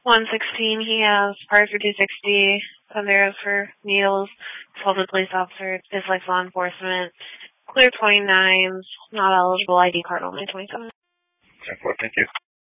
116, he has prior for 260, other for needles, assaulted police officer, dislikes law enforcement, clear 29s, not eligible, ID card only 27. 10-4, thank you.